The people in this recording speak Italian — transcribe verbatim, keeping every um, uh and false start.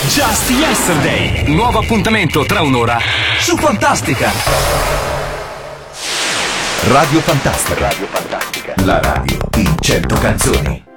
Just Yesterday. Nuovo appuntamento tra un'ora su Fantastica. Radio Fantastica. Radio Fantastica. La radio in cento canzoni.